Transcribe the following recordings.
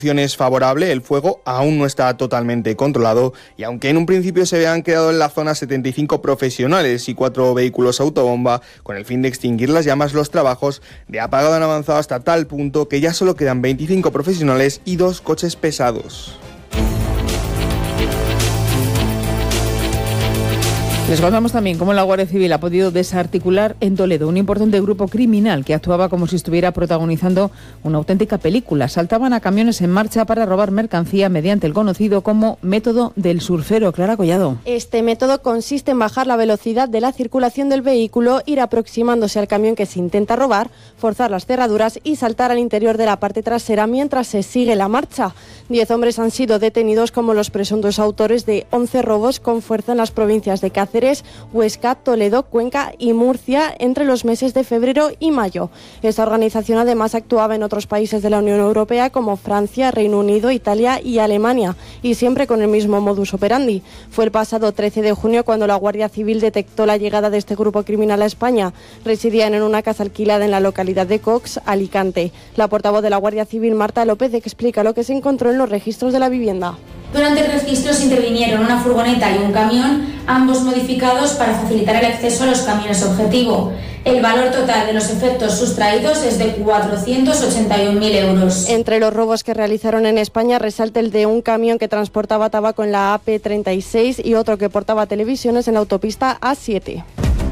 Es favorable, el fuego aún no está totalmente controlado y aunque en un principio se habían quedado en la zona 75 profesionales y 4 vehículos autobomba, con el fin de extinguir las llamas, los trabajos de apagado han avanzado hasta tal punto que ya solo quedan 25 profesionales y 2 coches pesados. Les contamos también cómo la Guardia Civil ha podido desarticular en Toledo un importante grupo criminal que actuaba como si estuviera protagonizando una auténtica película. Saltaban a camiones en marcha para robar mercancía mediante el conocido como método del surfero. Clara Collado. Este método consiste en bajar la velocidad de la circulación del vehículo, ir aproximándose al camión que se intenta robar, forzar las cerraduras y saltar al interior de la parte trasera mientras se sigue la marcha. 10 hombres han sido detenidos como los presuntos autores de 11 robos con fuerza en las provincias de Cáceres, Huesca, Toledo, Cuenca y Murcia entre los meses de febrero y mayo. Esta organización además actuaba en otros países de la Unión Europea como Francia, Reino Unido, Italia y Alemania, y siempre con el mismo modus operandi. Fue el pasado 13 de junio cuando la Guardia Civil detectó la llegada de este grupo criminal a España. Residían en una casa alquilada en la localidad de Cox, Alicante. La portavoz de la Guardia Civil, Marta López, explica lo que se encontró en los registros de la vivienda. Durante el registro se intervinieron una furgoneta y un camión, ambos modificados para facilitar el acceso a los camiones objetivo. El valor total de los efectos sustraídos es de 481.000 euros. Entre los robos que realizaron en España resalta el de un camión que transportaba tabaco en la AP36 y otro que portaba televisiones en la autopista A7.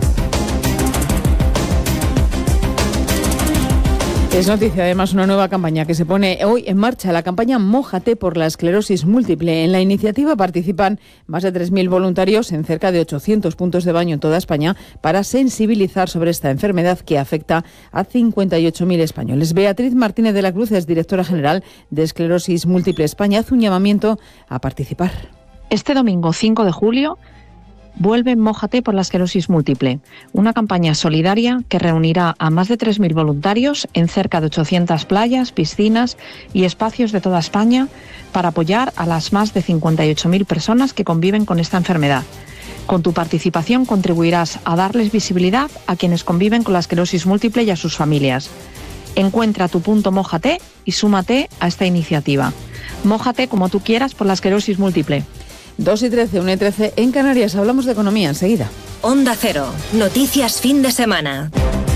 Es noticia además una nueva campaña que se pone hoy en marcha, la campaña Mójate por la esclerosis múltiple. En la iniciativa participan más de 3.000 voluntarios en cerca de 800 puntos de baño en toda España para sensibilizar sobre esta enfermedad que afecta a 58.000 españoles. Beatriz Martínez de la Cruz es directora general de Esclerosis Múltiple España. Hace un llamamiento a participar. Este domingo 5 de julio vuelve Mójate por la esclerosis múltiple, una campaña solidaria que reunirá a más de 3.000 voluntarios en cerca de 800 playas, piscinas y espacios de toda España para apoyar a las más de 58.000 personas que conviven con esta enfermedad. Con tu participación contribuirás a darles visibilidad a quienes conviven con la esclerosis múltiple y a sus familias. Encuentra tu punto Mójate y súmate a esta iniciativa. Mójate como tú quieras por la esclerosis múltiple. 2:13, 1:13 en Canarias. Hablamos de economía enseguida. Onda Cero. Noticias fin de semana.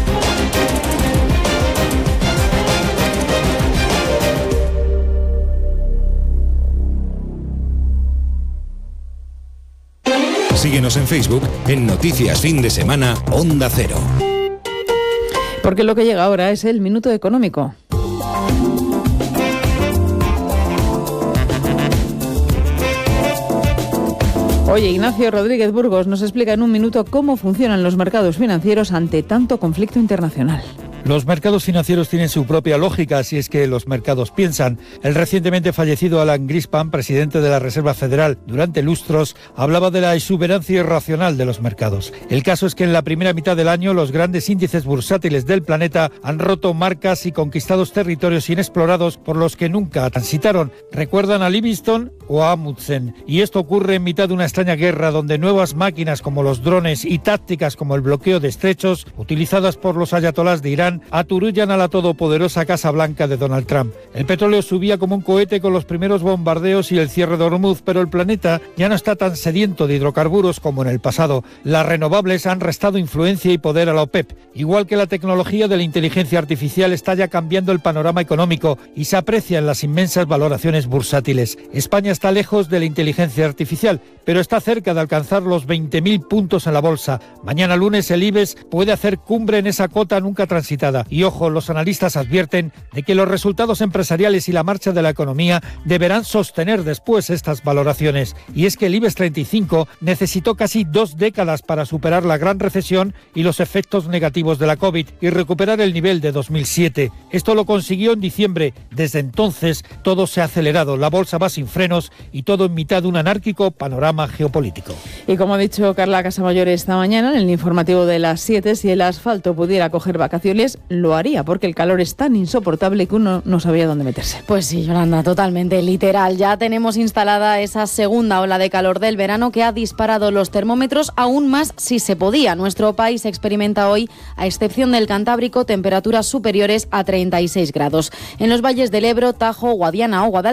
Síguenos en Facebook en Noticias Fin de Semana Onda Cero. Porque lo que llega ahora es el Minuto Económico. Oye, Ignacio Rodríguez Burgos nos explica en un minuto cómo funcionan los mercados financieros ante tanto conflicto internacional. Los mercados financieros tienen su propia lógica, así es que los mercados piensan. El recientemente fallecido Alan Greenspan, presidente de la Reserva Federal durante lustros, hablaba de la exuberancia irracional de los mercados. El caso es que en la primera mitad del año los grandes índices bursátiles del planeta han roto marcas y conquistados territorios inexplorados por los que nunca transitaron. ¿Recuerdan a Livingston o a Amundsen? Y esto ocurre en mitad de una extraña guerra donde nuevas máquinas como los drones y tácticas como el bloqueo de estrechos, utilizadas por los ayatolás de Irán, aturullan a la todopoderosa Casa Blanca de Donald Trump. El petróleo subía como un cohete con los primeros bombardeos y el cierre de Hormuz, pero el planeta ya no está tan sediento de hidrocarburos como en el pasado. Las renovables han restado influencia y poder a la OPEP. Igual que la tecnología de la inteligencia artificial está ya cambiando el panorama económico y se aprecia en las inmensas valoraciones bursátiles. España está lejos de la inteligencia artificial, pero está cerca de alcanzar los 20.000 puntos en la bolsa. Mañana lunes el IBEX puede hacer cumbre en esa cota nunca transitada. Y ojo, los analistas advierten de que los resultados empresariales y la marcha de la economía deberán sostener después estas valoraciones. Y es que el IBEX 35 necesitó casi 2 décadas para superar la gran recesión y los efectos negativos de la COVID y recuperar el nivel de 2007. Esto lo consiguió en diciembre. Desde entonces todo se ha acelerado. La bolsa va sin frenos años y todo en mitad de un anárquico panorama geopolítico. Y como ha dicho Carla Casamayor esta mañana en el informativo de las 7, si el asfalto pudiera coger vacaciones, lo haría, porque el calor es tan insoportable que uno no sabía dónde meterse. Pues sí, Yolanda, totalmente literal. Ya tenemos instalada esa segunda ola de calor del verano que ha disparado los termómetros aún más si se podía. Nuestro país experimenta hoy, a excepción del Cantábrico, temperaturas superiores a 36 grados. En los valles del Ebro, Tajo, Guadiana o Guadalajara,